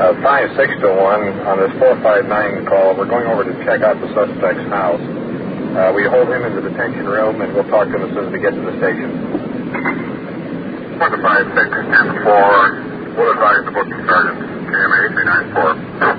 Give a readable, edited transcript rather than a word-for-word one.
5-6 to 1 on this 459 call. We're going over to check out the suspect's house. We hold him in the detention room, and we'll talk to him as soon as we get to the station. 4 to 5, 6, 10 4. We'll advise the booking sergeant, KMA 394.